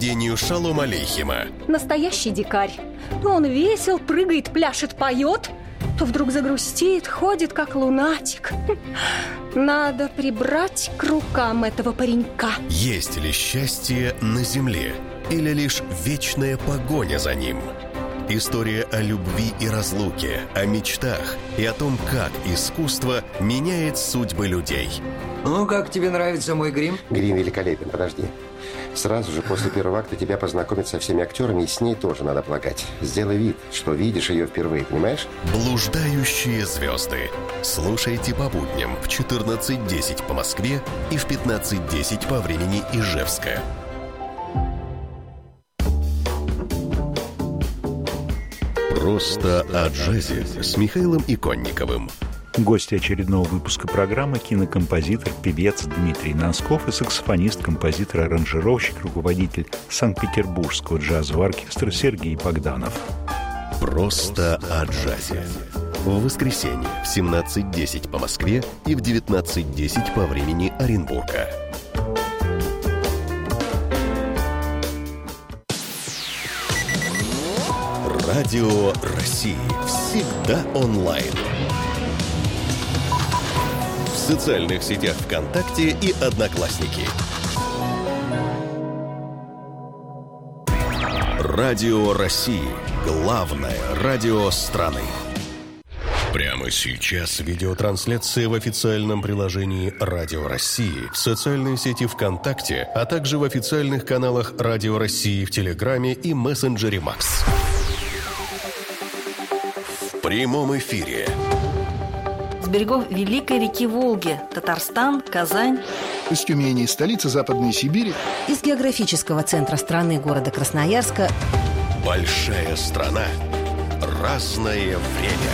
гению Шалом Алейхима. Настоящий дикарь. То он весел, прыгает, пляшет, поет, то вдруг загрустит, ходит как лунатик. Надо прибрать к рукам этого паренька. Есть ли счастье на земле или лишь вечная погоня за ним? История о любви и разлуке, о мечтах и о том, как искусство меняет судьбы людей. Ну, как тебе нравится мой грим? Грим великолепен, подожди. Сразу же после первого акта тебя познакомят со всеми актерами, и с ней тоже надо полагать. Сделай вид, что видишь ее впервые, понимаешь? Блуждающие звезды. Слушайте по будням в 14:10 по Москве и в 15:10 по времени Ижевска. Просто о джазе с Михаилом Иконниковым. Гости очередного выпуска программы — кинокомпозитор, певец Дмитрий Носков и саксофонист, композитор, аранжировщик, руководитель Санкт-Петербургского джазового оркестра Сергей Богданов. Просто о джазе. В воскресенье в 17:10 по Москве и в 19:10 по времени Оренбурга. Радио России. Всегда онлайн. В социальных сетях ВКонтакте и Одноклассники. Радио России. Главное радио страны. Прямо сейчас видеотрансляция в официальном приложении Радио России, в социальной сети ВКонтакте, а также в официальных каналах Радио России в Телеграме и мессенджере Макс. В прямом эфире. С берегов великой реки Волги, Татарстан, Казань. Из Тюмени, столицы Западной Сибири. Из географического центра страны, города Красноярска. Большая страна. Разное время.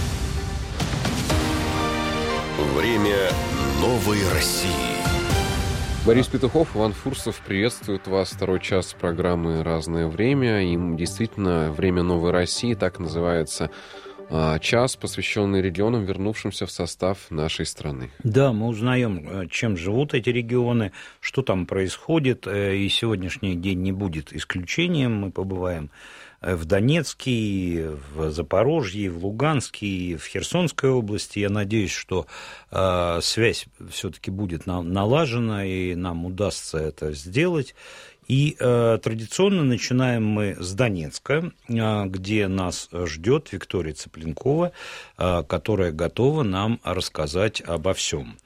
Время новой России. Борис Петухов, Иван Фурсов приветствуют вас. Второй час программы «Разное время». Им действительно «Время новой России», так называется час, посвященный регионам, вернувшимся в состав нашей страны. Да, мы узнаем, чем живут эти регионы, что там происходит, и сегодняшний день не будет исключением. Мы побываем в Донецке, в Запорожье, в Луганске, в Херсонской области. Я надеюсь, что связь все-таки будет налажена, и нам удастся это сделать. И традиционно начинаем мы с Донецка, где нас ждет Виктория Цыпленкова, которая готова нам рассказать обо всем.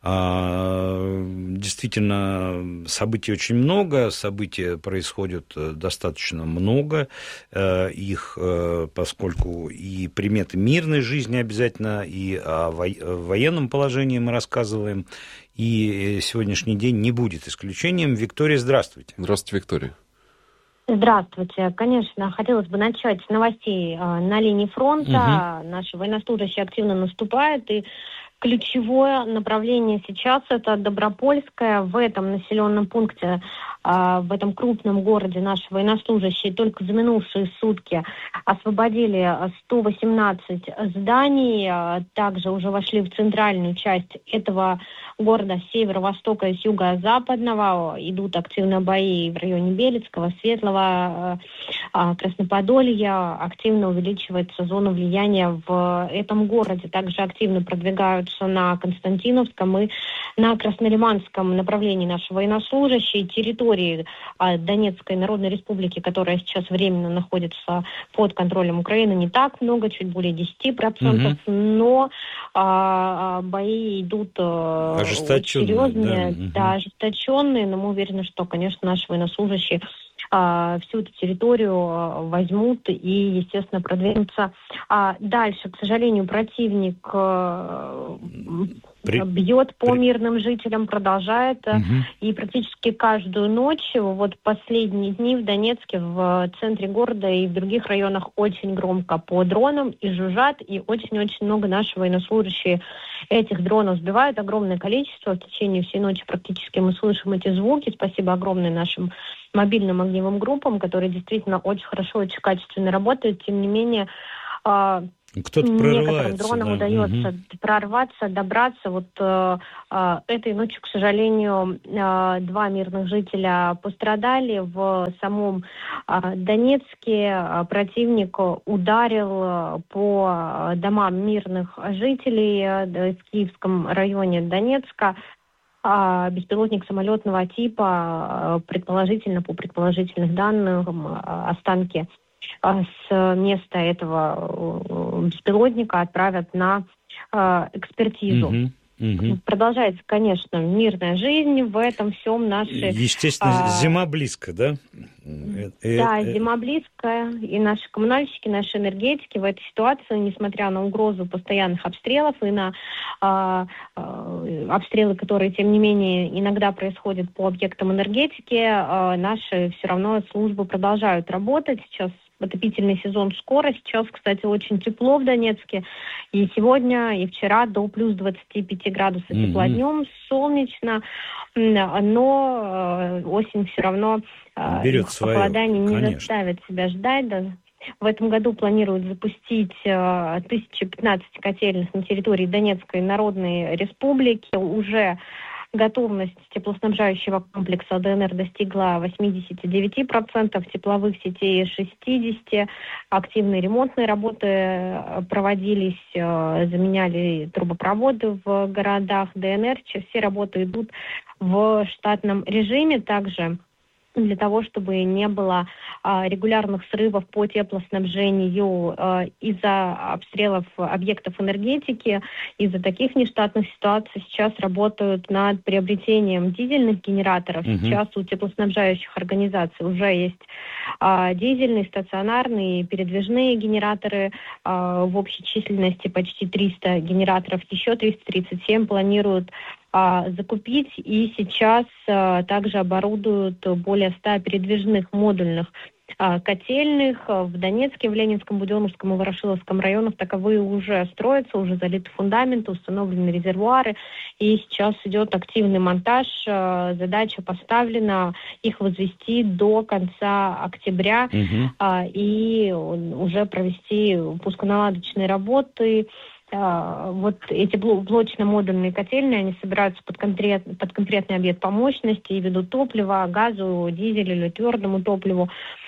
Действительно, событий очень много, событий происходит достаточно много, их, поскольку и приметы мирной жизни обязательно, и о военном положении мы рассказываем, и сегодняшний день не будет исключением. Виктория, здравствуйте. Здравствуйте, Виктория. Здравствуйте. Конечно, хотелось бы начать с новостей на линии фронта. Наши военнослужащие активно наступают, и ключевое направление сейчас – это Добропольское. В этом населенном пункте, в этом крупном городе наши военнослужащие только за минувшие сутки освободили 118 зданий. Также уже вошли в центральную часть этого города с северо-востока и с юго-западного. Идут активные бои в районе Белецкого, Светлого, Красноподолья. Активно увеличивается зона влияния в этом городе. Также активно продвигаются на Константиновском и на Краснолиманском направлении наши военнослужащие. Территории Донецкой Народной Республики, которая сейчас временно находится под контролем Украины, не так много, чуть более 10%, но бои идут серьезные, да, ожесточенные, но мы уверены, что, конечно, наши военнослужащие всю эту территорию возьмут и, естественно, продвинутся дальше. К сожалению, противник бьет по мирным жителям, продолжает, и практически каждую ночь, вот последние дни в Донецке, в центре города и в других районах очень громко по дронам и жужжат, и очень-очень много наших военнослужащих этих дронов сбивают, огромное количество. В течение всей ночи практически мы слышим эти звуки. Спасибо огромное нашим мобильным огневым группам, которые действительно очень хорошо, очень качественно работают. Тем не менее, Кто-то прорывается. Некоторым дронам удается прорваться, добраться. Вот этой ночью, к сожалению, 2 мирных жителя пострадали. В самом Донецке противник ударил по домам мирных жителей в Киевском районе Донецка. Беспилотник самолетного типа, предположительно, по предположительных данным, останки с места этого беспилотника отправят на экспертизу. Продолжается, конечно, мирная жизнь, в этом всем наши... Естественно, зима близко, да? Да, зима близко, и наши коммунальщики, наши энергетики в этой ситуации, несмотря на угрозу постоянных обстрелов и на обстрелы, которые, тем не менее, иногда происходят по объектам энергетики, наши все равно службы продолжают работать. Сейчас отопительный сезон скоро. Сейчас, кстати, очень тепло в Донецке. И сегодня, и вчера до плюс 25 градусов тепла днем, солнечно. Но осень все равно берет свое, похолодание не заставит себя ждать. Да. В этом году планируют запустить 1015 котельных на территории Донецкой Народной Республики. Уже готовность теплоснабжающего комплекса ДНР достигла 89%, тепловых сетей 60%. Активные ремонтные работы проводились, заменяли трубопроводы в городах ДНР. Все работы идут в штатном режиме. Также для того, чтобы не было регулярных срывов по теплоснабжению из-за обстрелов объектов энергетики, из-за таких нештатных ситуаций сейчас работают над приобретением дизельных генераторов. Сейчас у теплоснабжающих организаций уже есть дизельные, стационарные, передвижные генераторы в общей численности почти 300 генераторов. Еще 337 планируют закупить, и сейчас также оборудуют более 100 передвижных модульных котельных. В Донецке, в Ленинском, Буденновском и Ворошиловском районах таковые уже строятся, уже залиты фундаменты, установлены резервуары, и сейчас идет активный монтаж. Задача поставлена их возвести до конца октября и уже провести пусконаладочные работы. Вот эти блочно-модульные котельные, они собираются под конкретный объект по мощности и виду топлива, газу, дизелю или твердому топливу.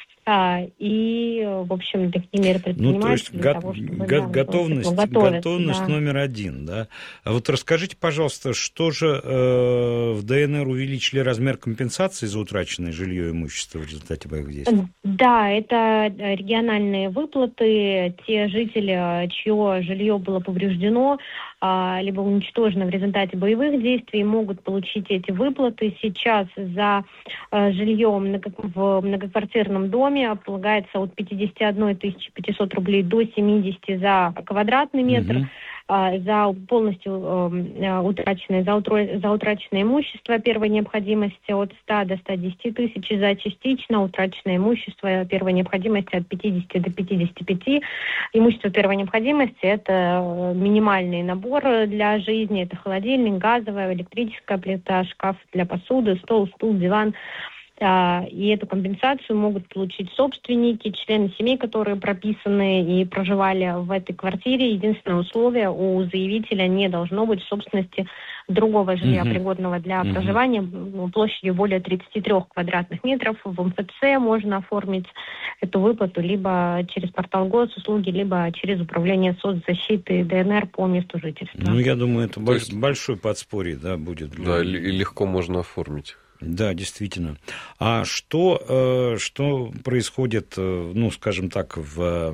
И, в общем, такие меры предпринимаются для того, чтобы... Готовность номер один, да. А вот расскажите, пожалуйста, что же в ДНР увеличили размер компенсации за утраченное жилье и имущество в результате боевых действий? Да, это региональные выплаты. Те жители, чье жилье было повреждено, либо уничтожено в результате боевых действий, могут получить эти выплаты. Сейчас за жилье в многоквартирном доме полагается от 51 500 рублей до 70 за квадратный метр. За полностью утраченное имущество первой необходимости от 100 до 110 тысяч, за частично утраченное имущество первой необходимости от 50 до 55. Имущество первой необходимости – это минимальный набор для жизни, это холодильник, газовая, электрическая плита, шкаф для посуды, стол, стул, диван. И эту компенсацию могут получить собственники, члены семей, которые прописаны и проживали в этой квартире. Единственное условие: у заявителя не должно быть в собственности другого жилья, пригодного для проживания, площадью более 33 квадратных метров. В МФЦ можно оформить эту выплату либо через портал госуслуги, либо через управление соцзащиты ДНР по месту жительства. Ну, я думаю, это большое подспорье, да, будет. Да, и легко можно оформить. Да, действительно. А что происходит, ну, скажем так, в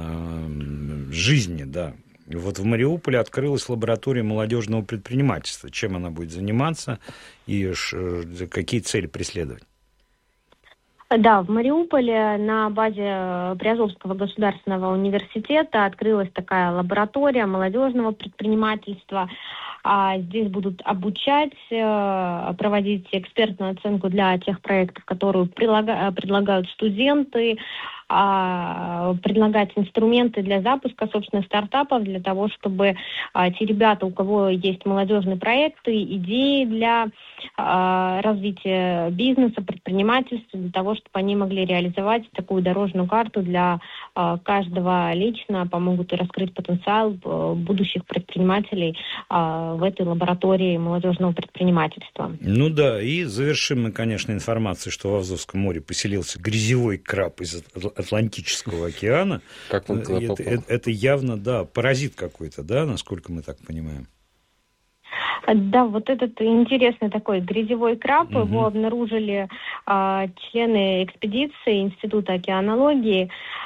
жизни, да? Вот в Мариуполе открылась лаборатория молодежного предпринимательства. Чем она будет заниматься и какие цели преследовать? Да, в Мариуполе на базе Приазовского государственного университета открылась такая лаборатория молодежного предпринимательства. Здесь будут обучать, проводить экспертную оценку для тех проектов, которые предлагают студенты. предлагать инструменты для запуска собственных стартапов, для того, чтобы те ребята, у кого есть молодежные проекты, идеи для развития бизнеса, предпринимательства, для того, чтобы они могли реализовать такую дорожную карту для каждого лично, помогут раскрыть потенциал будущих предпринимателей в этой лаборатории молодежного предпринимательства. Ну да, и завершим мы, конечно, информацией, что в Азовском море поселился грязевой краб из Атлантического океана. Как он туда попал? Это явно, да, паразит какой-то, да, насколько мы так понимаем? Да, вот этот интересный такой грязевой краб, его обнаружили члены экспедиции Института океанологии.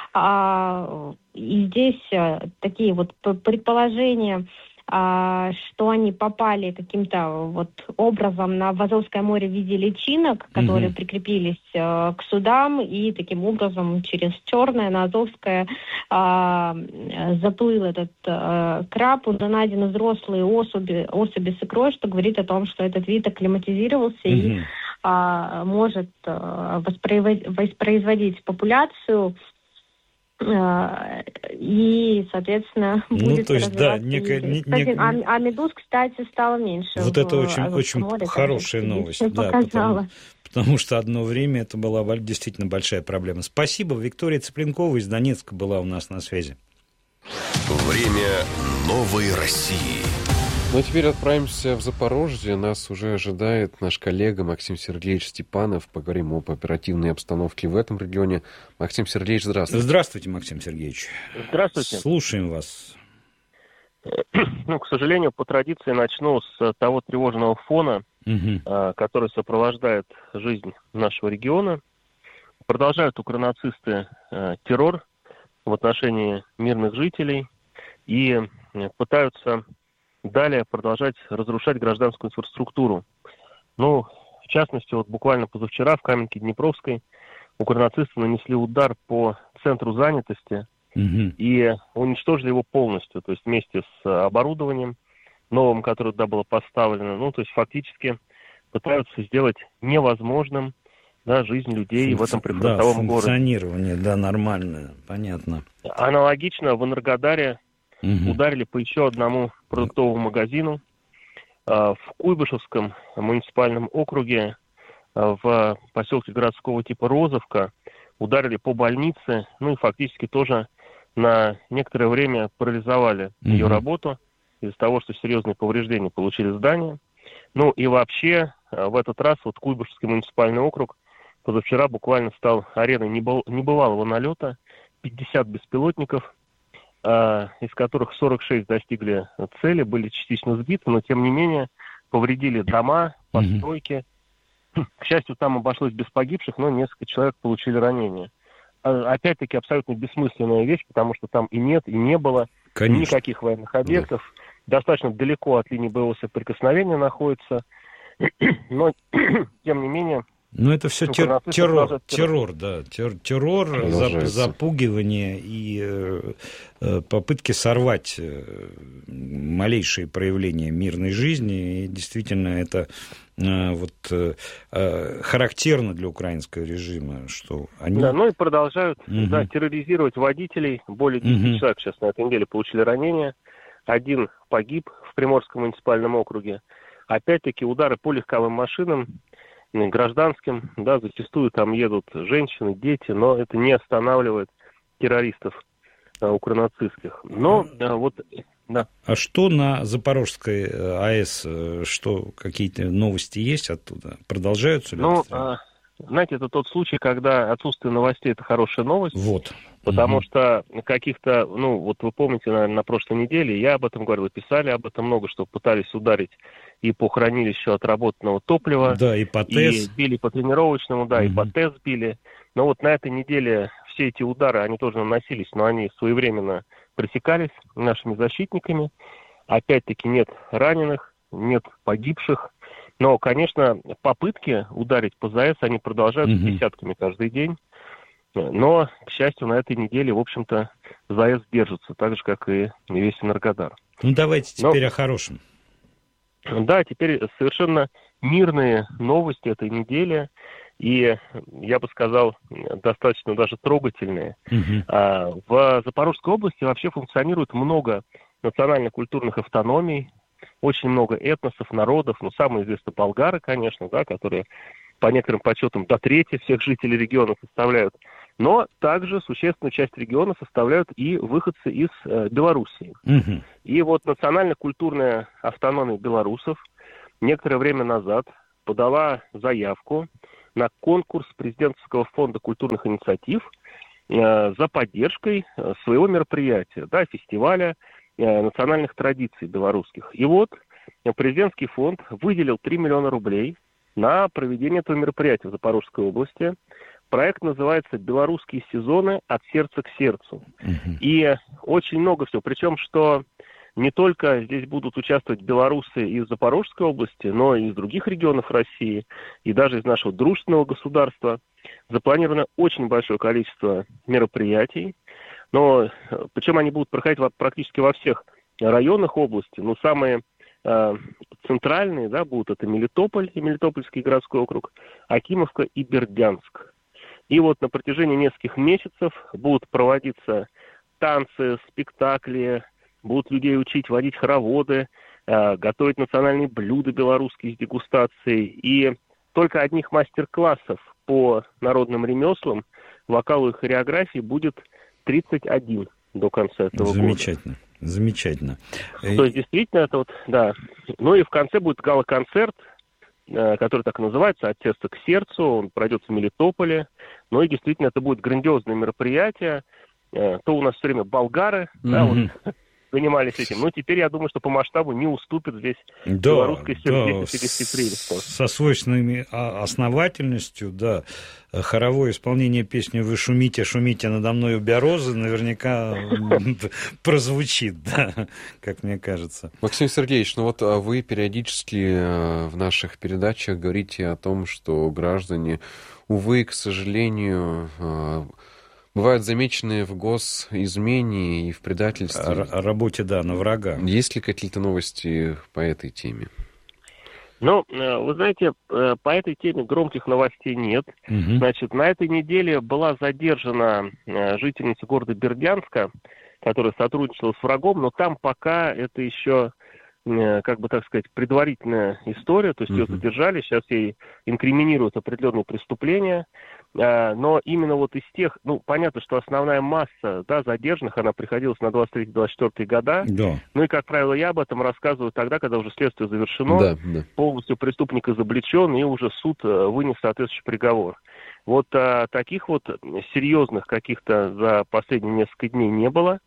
И здесь такие вот предположения, что они попали каким-то вот образом в Азовское море в виде личинок, которые прикрепились к судам, и таким образом через Черное на Азовское заплыл этот краб. Уже найдены взрослые особи с икрой, что говорит о том, что этот вид акклиматизировался и может воспроизводить популяцию. И, соответственно, будет развиваться. А медуз, кстати, стало меньше. Вот это очень хорошая новость. Да, потому что одно время это была действительно большая проблема. Спасибо. Виктория Цыпленкова из Донецка была у нас на связи. Время новой России. Ну а теперь отправимся в Запорожье. Нас уже ожидает наш коллега Максим Сергеевич Степанов. Поговорим об оперативной обстановке в этом регионе. Максим Сергеевич, здравствуйте. Здравствуйте, Максим Сергеевич. Здравствуйте. Слушаем вас. Ну, к сожалению, по традиции начну с того тревожного фона, который сопровождает жизнь нашего региона. Продолжают укронацисты террор в отношении мирных жителей и пытаются далее продолжать разрушать гражданскую инфраструктуру. Ну, в частности, вот буквально позавчера в Каменке-Днепровской укронацисты нанесли удар по центру занятости и уничтожили его полностью, то есть вместе с оборудованием новым, которое туда было поставлено. Ну, то есть фактически пытаются сделать невозможным, да, жизнь людей в этом прифронтовом городе. Функционирование, да, нормальное, понятно. Аналогично в Энергодаре ударили по еще одному продуктовому магазину. В Куйбышевском муниципальном округе в поселке городского типа Розовка ударили по больнице, ну и фактически тоже на некоторое время парализовали ее работу из-за того, что серьезные повреждения получили здания. Ну и вообще в этот раз вот Куйбышевский муниципальный округ позавчера буквально стал ареной небывалого налета. 50 беспилотников, из которых 46 достигли цели, были частично сбиты, но тем не менее повредили дома, постройки. К счастью, там обошлось без погибших, но несколько человек получили ранения. Опять-таки абсолютно бессмысленная вещь, потому что там и нет, и не было никаких военных объектов. Достаточно далеко от линии боевого соприкосновения находится. Но, тем не менее... Ну, это все террор, да. Террор, запугивание и попытки сорвать малейшие проявления мирной жизни. И действительно, это характерно для украинского режима, что они... Да, ну и продолжают терроризировать водителей. Более 10 человек сейчас на этой неделе получили ранения. Один погиб в Приморском муниципальном округе. Опять-таки удары по легковым машинам, гражданским, да, зачастую там едут женщины, дети, но это не останавливает террористов укронацистских. Но да. А что на Запорожской АЭС, что какие-то новости есть оттуда? Продолжаются ли? Знаете, это тот случай, когда отсутствие новостей — это хорошая новость. Вот. Потому что каких-то, вот вы помните, наверное, на прошлой неделе я об этом говорил, писали об этом много, что пытались ударить и по хранилищу отработанного топлива. Да, и по ТЭС. И били по тренировочному, да, и по ТЭС били. Но вот на этой неделе все эти удары, они тоже наносились, но они своевременно пресекались нашими защитниками. Опять-таки нет раненых, нет погибших. Но, конечно, попытки ударить по ЗАЭС, они продолжаются десятками каждый день. Но, к счастью, на этой неделе, в общем-то, ЗАЭС держится, так же, как и весь Энергодар. Ну, давайте теперь о хорошем. Да, теперь совершенно мирные новости этой недели. И, я бы сказал, достаточно даже трогательные. В Запорожской области вообще функционирует много национально-культурных автономий, очень много этносов, народов. Ну, самые известные болгары, конечно, да, которые по некоторым подсчетам до трети всех жителей региона составляют. Но также существенную часть региона составляют и выходцы из Белоруссии. И вот национально-культурная автономия белорусов некоторое время назад подала заявку на конкурс президентского фонда культурных инициатив за поддержкой своего мероприятия, да, фестиваля национальных традиций белорусских. И вот президентский фонд выделил 3 миллиона рублей на проведение этого мероприятия в Запорожской области. Проект называется «Белорусские сезоны от сердца к сердцу». И очень много всего. Причем, что не только здесь будут участвовать белорусы из Запорожской области, но и из других регионов России, и даже из нашего дружественного государства. Запланировано очень большое количество мероприятий. Но причем они будут проходить практически во всех районах области. Но самые центральные, да, будут это Мелитополь и Мелитопольский городской округ, Акимовка и Бердянск. И вот на протяжении нескольких месяцев будут проводиться танцы, спектакли, будут людей учить водить хороводы, готовить национальные блюда белорусские с дегустацией. И только одних мастер-классов по народным ремеслам, вокалу и хореографии будет 31 до конца этого года. Замечательно. То есть, действительно, это вот, да. Ну и в конце будет гала-концерт, который так и называется «От сердца к сердцу». Он пройдет в Мелитополе. Ну и действительно, это будет грандиозное мероприятие. То у нас все время болгары, да, вот, занимались этим. Но теперь, я думаю, что по масштабу не уступит здесь белорусской дисциплине. Со свойственной основательностью, да. Хоровое исполнение песни «Вы шумите, шумите надо мною березы» наверняка прозвучит, да, как мне кажется. Максим Сергеевич, ну вот вы периодически в наших передачах говорите о том, что граждане, увы, к сожалению, бывают замечены в госизмене и в предательстве. О работе, да, на врага. Есть ли какие-то новости по этой теме? Ну, вы знаете, по этой теме громких новостей нет. Значит, на этой неделе была задержана жительница города Бердянска, которая сотрудничала с врагом, но там пока это еще, как бы так сказать, предварительная история, то есть ее задержали, сейчас ей инкриминируют определенные преступления. Но именно вот из тех, ну, понятно, что основная масса, да, задержанных, она приходилась на 23-24 года. Да. Ну и, как правило, я об этом рассказываю тогда, когда уже следствие завершено, полностью преступник изобличен, и уже суд вынес соответствующий приговор. Вот таких вот серьезных каких-то за последние несколько дней не было.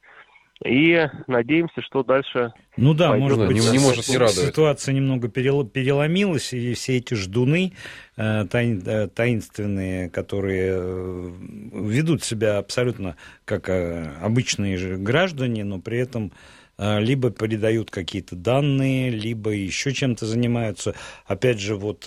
И надеемся, что дальше... Ну да, может быть, ситуация немного переломилась, и все эти ждуны таинственные, которые ведут себя абсолютно как обычные же граждане, но при этом либо передают какие-то данные, либо еще чем-то занимаются. Опять же, вот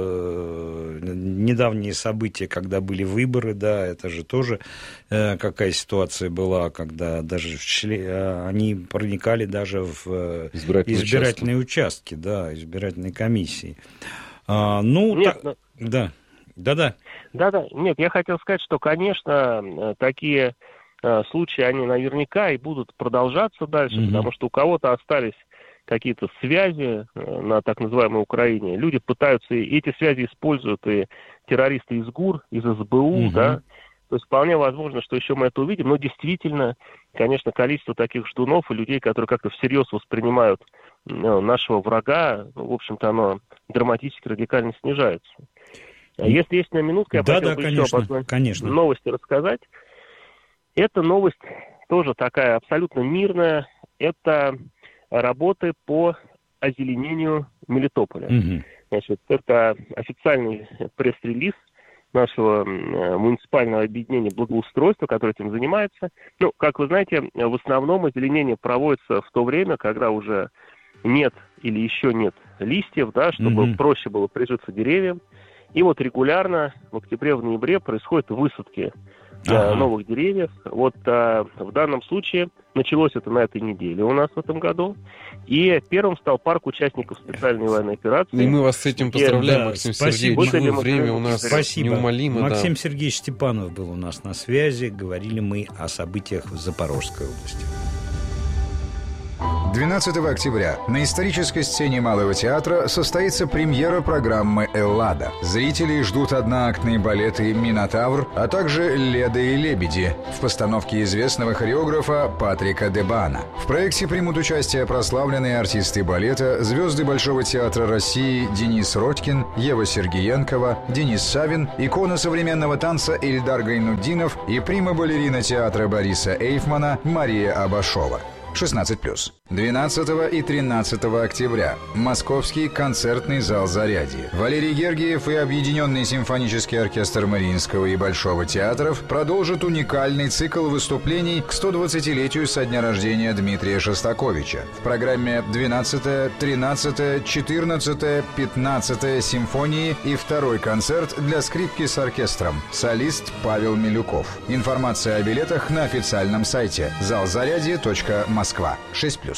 недавние события, когда были выборы, да, это же тоже какая ситуация была, когда даже они проникали даже в избирательные участки, да, избирательные комиссии. Да. Нет, я хотел сказать, что, конечно, такие случаи, они наверняка и будут продолжаться дальше, потому что у кого-то остались какие-то связи на так называемой Украине. Люди пытаются, и эти связи используют и террористы из ГУР, из СБУ, да. То есть вполне возможно, что еще мы это увидим, но действительно, конечно, количество таких ждунов и людей, которые как-то всерьез воспринимают нашего врага, в общем-то, оно драматически, радикально снижается. Если есть на минутку, я хотел бы еще об одной новости рассказать. Эта новость тоже такая абсолютно мирная. Это работы по озеленению Мелитополя. Значит, это официальный пресс-релиз нашего муниципального объединения благоустройства, которое этим занимается. Ну, как вы знаете, в основном озеленение проводится в то время, когда уже нет или еще нет листьев, да, чтобы проще было прижиться деревьям. И вот регулярно в октябре, в ноябре происходят высадки новых деревьев. Вот в данном случае началось это на этой неделе у нас в этом году. И первым стал парк участников специальной военной операции. И мы вас с этим поздравляем, Максим Сергеевич. Время у нас неумолимо. Максим Сергеевич Степанов был у нас на связи. Говорили мы о событиях в Запорожской области. 12 октября на исторической сцене Малого театра состоится премьера программы «Эллада». Зрители ждут одноактные балеты «Минотавр», а также «Леда и лебеди» в постановке известного хореографа Патрика Дебана. В проекте примут участие прославленные артисты балета, звезды Большого театра России Денис Родькин, Ева Сергеенкова, Денис Савин, икона современного танца Ильдар Гайнутдинов и прима-балерина театра Бориса Эйфмана Мария Абашова. 16+. 12 и 13 октября. Московский концертный зал «Зарядье». Валерий Гергиев и Объединенный симфонический оркестр Мариинского и Большого театров продолжат уникальный цикл выступлений к 120-летию со дня рождения Дмитрия Шостаковича. В программе 12, 13, 14, 15 симфонии и второй концерт для скрипки с оркестром. Солист Павел Милюков. Информация о билетах на официальном сайте залзарядье.Москва. 6+.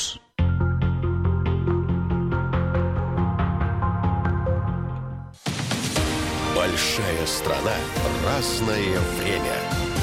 Большая страна. Разное время.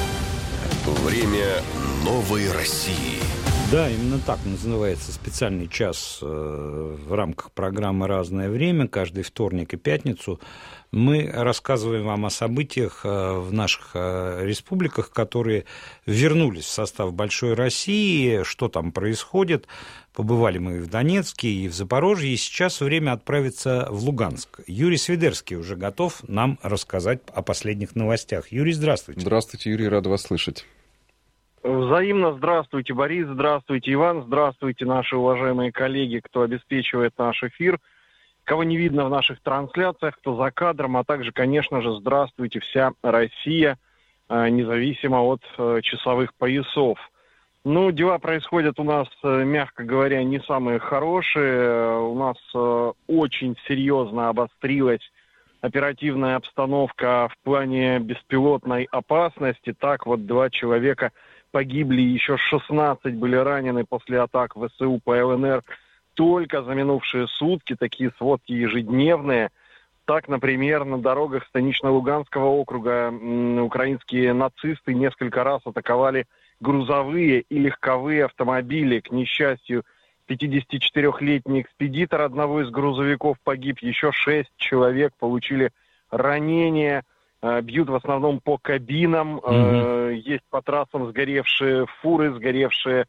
Время новой России. Да, именно так называется специальный час в рамках программы «Разное время». Каждый вторник и пятницу мы рассказываем вам о событиях в наших республиках, которые вернулись в состав Большой России, что там происходит. Побывали мы и в Донецке, и в Запорожье, и сейчас время отправиться в Луганск. Юрий Свидерский уже готов нам рассказать о последних новостях. Юрий, здравствуйте. Здравствуйте, Юрий, рад вас слышать. Взаимно здравствуйте, Борис, здравствуйте, Иван, здравствуйте, наши уважаемые коллеги, кто обеспечивает наш эфир, кого не видно в наших трансляциях, кто за кадром, а также, конечно же, здравствуйте, вся Россия, независимо от часовых поясов. Ну, дела происходят у нас, мягко говоря, не самые хорошие. У нас очень серьезно обострилась оперативная обстановка в плане беспилотной опасности. Так вот, 2 человека погибли, еще 16 были ранены после атак ВСУ по ЛНР только за минувшие сутки. Такие сводки ежедневные. Так, например, на дорогах Станично-Луганского округа украинские нацисты несколько раз атаковали грузовые и легковые автомобили. К несчастью, 54-летний экспедитор одного из грузовиков погиб, еще 6 человек получили ранения. Бьют в основном по кабинам. Есть по трассам сгоревшие фуры, сгоревшие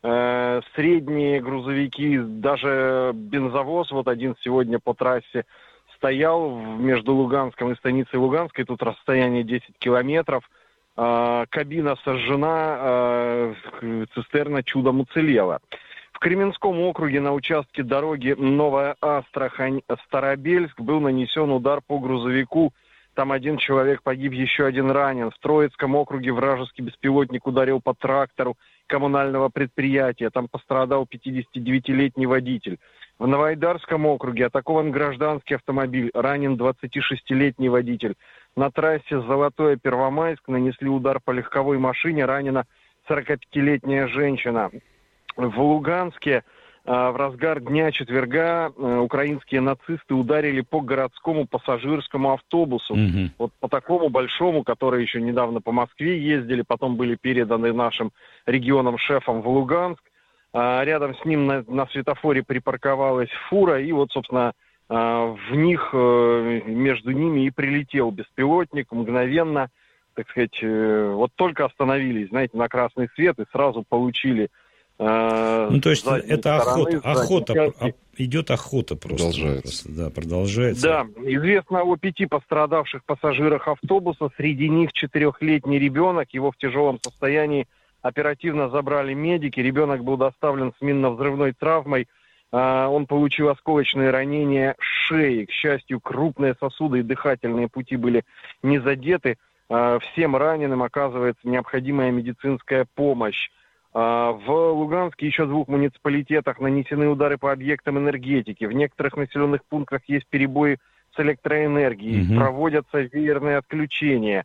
средние грузовики. Даже бензовоз, вот один сегодня по трассе стоял между Луганском и станицей Луганской. Тут расстояние 10 километров. Кабина сожжена, цистерна чудом уцелела. В Кременском округе на участке дороги Новая Астрахань-Старобельск был нанесен удар по грузовику. Там 1 человек погиб, еще 1 ранен. В Троицком округе вражеский беспилотник ударил по трактору коммунального предприятия. Там пострадал 59-летний водитель. В Новоайдарском округе атакован гражданский автомобиль. Ранен 26-летний водитель. На трассе Золотое-Первомайск нанесли удар по легковой машине. Ранена 45-летняя женщина. В Луганске в разгар дня четверга украинские нацисты ударили по городскому пассажирскому автобусу. Вот по такому большому, который еще недавно по Москве ездили, потом были переданы нашим регионам шефам в Луганск. Рядом с ним на светофоре припарковалась фура, и вот, собственно, в них, между ними и прилетел беспилотник мгновенно, так сказать, вот только остановились, знаете, на красный свет и сразу получили. Ну, то есть это охота, идет охота просто. Продолжается. Да, известно о 5 пострадавших пассажирах автобуса, среди них 4-летний ребенок, его в тяжелом состоянии оперативно забрали медики, ребенок был доставлен с минно-взрывной травмой, он получил осколочные ранения шеи, к счастью, крупные сосуды и дыхательные пути были не задеты, всем раненым оказывается необходимая медицинская помощь. В Луганске еще 2 муниципалитетах нанесены удары по объектам энергетики. В некоторых населенных пунктах есть перебои с электроэнергией, проводятся веерные отключения.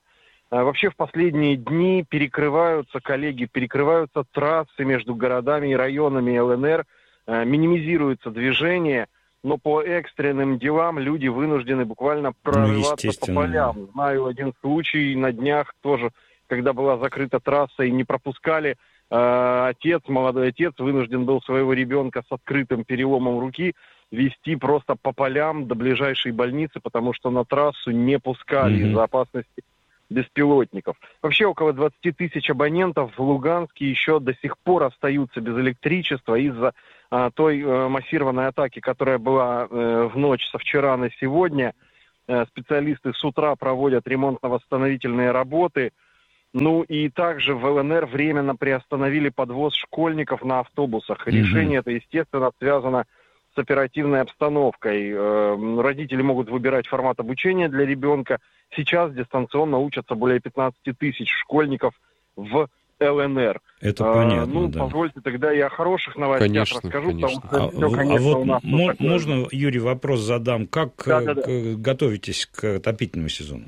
Вообще в последние дни перекрываются трассы между городами и районами ЛНР, минимизируется движение, но по экстренным делам люди вынуждены буквально прорываться по полям. Знаю один случай на днях тоже, когда была закрыта трасса и не пропускали. Молодой отец вынужден был своего ребенка с открытым переломом руки везти просто по полям до ближайшей больницы, потому что на трассу не пускали из-за опасности беспилотников. Вообще около 20 тысяч абонентов в Луганске еще до сих пор остаются без электричества из-за той массированной атаки, которая была в ночь со вчера на сегодня. Специалисты с утра проводят ремонтно-восстановительные работы. Ну и также в ЛНР временно приостановили подвоз школьников на автобусах. Решение это, естественно, связано с оперативной обстановкой. Родители могут выбирать формат обучения для ребенка. Сейчас дистанционно учатся более 15 тысяч школьников в ЛНР. Это понятно, да. Позвольте тогда я о хороших новостях расскажу. Конечно. Можно, Юрий, вопрос задам? Как готовитесь к отопительному сезону?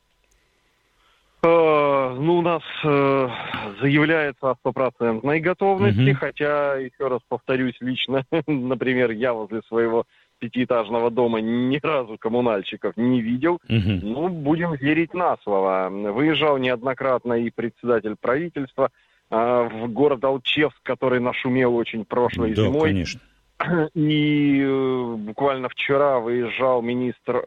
У нас заявляется о стопроцентной готовности, хотя, еще раз повторюсь, лично, например, я возле своего пятиэтажного дома ни разу коммунальщиков не видел. Будем верить на слово. Выезжал неоднократно и председатель правительства в город Алчевск, который нашумел очень прошлой зимой. Конечно. И буквально вчера выезжал министр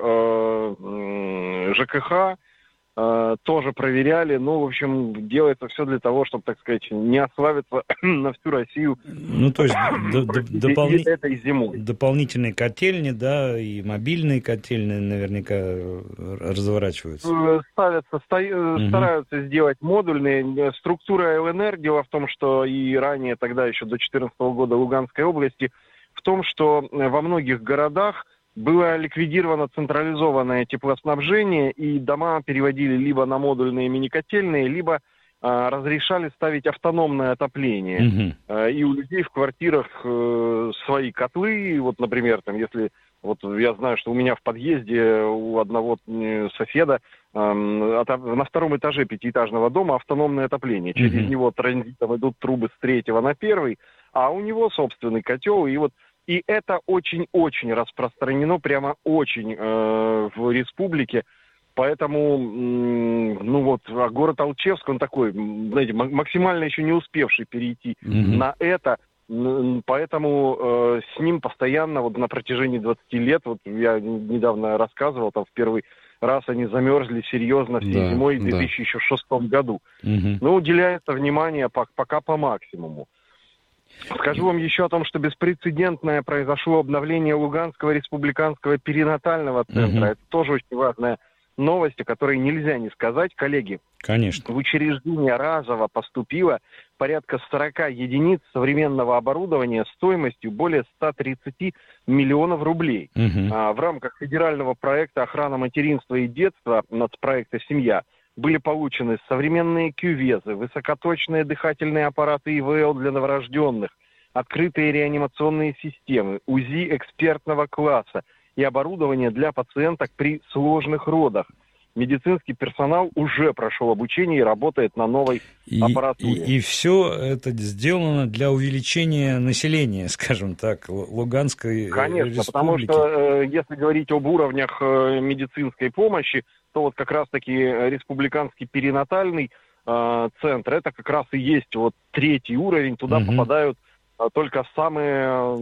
ЖКХ, тоже проверяли. В общем, делается все для того, чтобы, так сказать, не ославиться на всю Россию. То есть этой зимой. Дополнительные котельни, да, и мобильные котельни наверняка разворачиваются. Стараются сделать модульные. Структура ЛНР, дело в том, что и ранее, тогда еще до 2014 года Луганской области, в том, что во многих городах было ликвидировано централизованное теплоснабжение, и дома переводили либо на модульные мини-котельные, либо разрешали ставить автономное отопление. И у людей в квартирах свои котлы. Вот, например, если я знаю, что у меня в подъезде у одного соседа на втором этаже пятиэтажного дома автономное отопление. Через него транзитом идут трубы с 3-го на 1-й, а у него собственный котел. И это очень-очень распространено, прямо очень в республике. Поэтому, а город Алчевск, он такой, знаете, максимально еще не успевший перейти на это. Поэтому с ним постоянно на протяжении 20 лет, я недавно рассказывал, там в первый раз они замерзли серьезно всей зимой в 2006 году. Уделяется внимание пока по максимуму. Скажу вам еще о том, что беспрецедентное произошло обновление Луганского республиканского перинатального центра. Это тоже очень важная новость, о которой нельзя не сказать, коллеги. Конечно. В учреждение разово поступило порядка 40 единиц современного оборудования стоимостью более 130 миллионов рублей. В рамках федерального проекта «Охрана материнства и детства», нацпроекта «Семья», были получены современные кювезы, высокоточные дыхательные аппараты ИВЛ для новорожденных, открытые реанимационные системы, УЗИ экспертного класса и оборудование для пациенток при сложных родах. Медицинский персонал уже прошел обучение и работает на новой аппаратуре. И все это сделано для увеличения населения, скажем так, Луганской Конечно, республики. Потому что если говорить об уровнях медицинской помощи, то как раз-таки республиканский перинатальный центр, это как раз и есть 3-й уровень, туда попадают только самым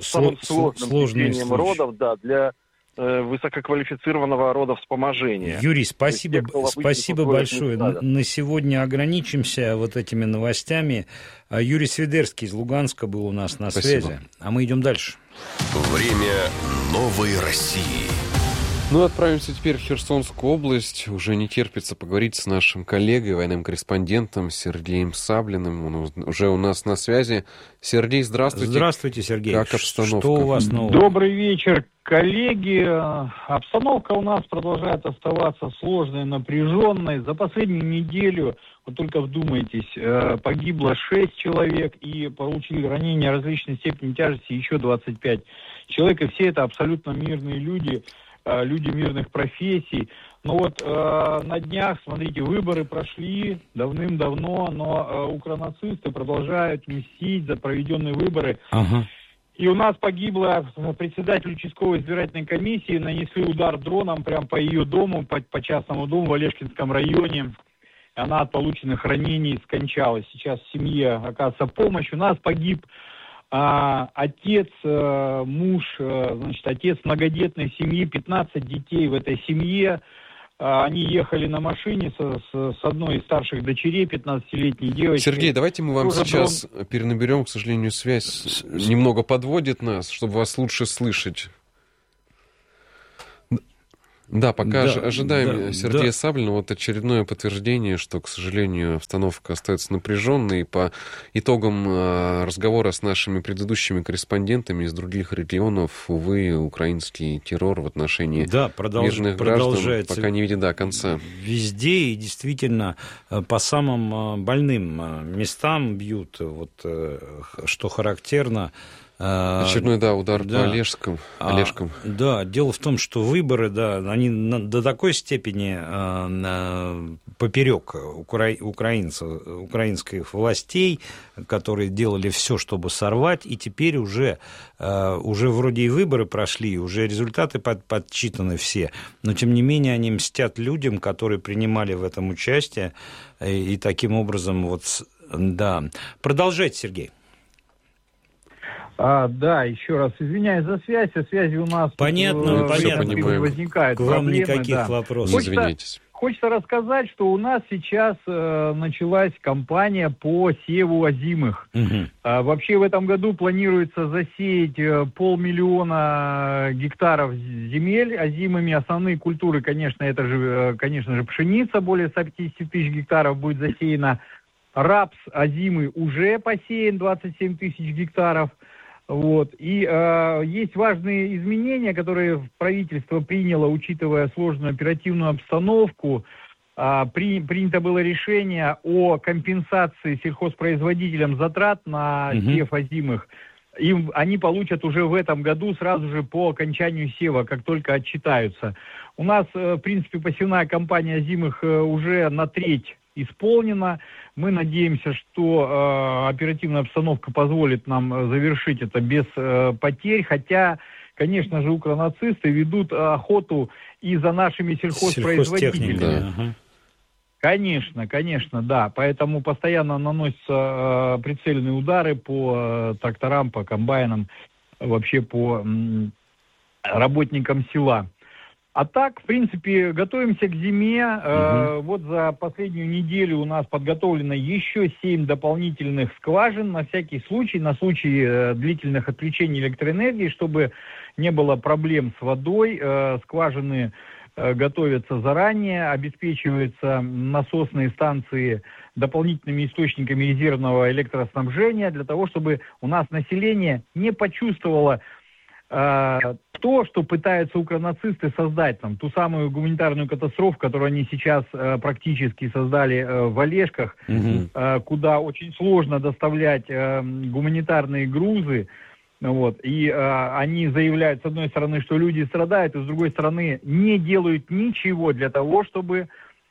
сложным течением родов, для высококвалифицированного родовспоможения. Юрий, спасибо большое. На сегодня ограничимся этими новостями. Юрий Свидерский из Луганска был у нас на связи. А мы идем дальше. Время новой России. Отправимся теперь в Херсонскую область. Уже не терпится поговорить с нашим коллегой, военным корреспондентом Сергеем Саблиным. Он уже у нас на связи. Сергей, здравствуйте. Здравствуйте, Сергей. Как обстановка? Что у вас нового? Добрый вечер, коллеги. Обстановка у нас продолжает оставаться сложной, напряженной. За последнюю неделю, только вдумайтесь, погибло 6 человек и получили ранения различной степени тяжести еще 25 человек. И все это абсолютно мирные люди, люди мирных профессий. Но вот на днях, смотрите, выборы прошли давным-давно, но укронацисты продолжают мстить за проведенные выборы. Ага. И у нас погибла председатель участковой избирательной комиссии, нанесли удар дроном прямо по ее дому, по частному дому в Олешкинском районе. Она от полученных ранений скончалась. Сейчас в семье оказывается помощь. У нас погиб отец, муж, отец многодетной семьи, 15 детей в этой семье. Они ехали на машине с одной из старших дочерей, 15-летней девочкой. Сергей, давайте мы вам сейчас перенаберем, к сожалению, связь немного подводит нас, чтобы вас лучше слышать. Да, пока ожидаем Сергея Саблина. Вот очередное подтверждение, что, к сожалению, обстановка остается напряженной. И по итогам разговора с нашими предыдущими корреспондентами из других регионов, увы, украинский террор в отношении мирных граждан пока не видит конца. Везде и действительно по самым больным местам бьют, вот, что характерно. Очередной, удар по Олежкам. Да, дело в том, что выборы, они до такой степени поперек украинских властей, которые делали все, чтобы сорвать, и теперь уже вроде и выборы прошли, уже результаты подсчитаны все, но тем не менее они мстят людям, которые принимали в этом участие, и таким образом Продолжайте, Сергей. Еще раз извиняюсь за связь. Со связью у нас понятно. возникает к вам проблемы. Никаких вопросов. Хочется рассказать, что у нас сейчас началась кампания по севу озимых. Угу. Вообще в этом году планируется засеять 500 000 гектаров земель озимыми. Основные культуры, конечно же, пшеница, более 150 000 гектаров будет засеяно. Рапс озимый уже посеян, 27 000 гектаров. И есть важные изменения, которые правительство приняло, учитывая сложную оперативную обстановку. Принято было решение о компенсации сельхозпроизводителям затрат на сев озимых. Они получат уже в этом году, сразу же по окончанию сева, как только отчитаются. У нас, в принципе, посевная кампания озимых уже на треть исполнена. Мы надеемся, что оперативная обстановка позволит нам завершить это без потерь, хотя, конечно же, укронацисты ведут охоту и за нашими сельхозпроизводителями. Конечно, да. Поэтому постоянно наносятся прицельные удары по тракторам, по комбайнам, вообще по работникам села. А так, в принципе, готовимся к зиме. Вот за последнюю неделю у нас подготовлено еще 7 дополнительных скважин на всякий случай, на случай длительных отключений электроэнергии, чтобы не было проблем с водой. Скважины готовятся заранее, обеспечиваются насосные станции дополнительными источниками резервного электроснабжения для того, чтобы у нас население не почувствовало то, что пытаются укронацисты создать, ту самую гуманитарную катастрофу, которую они сейчас практически создали в Олешках, куда очень сложно доставлять гуманитарные грузы. И они заявляют, с одной стороны, что люди страдают, и с другой стороны, не делают ничего для того, чтобы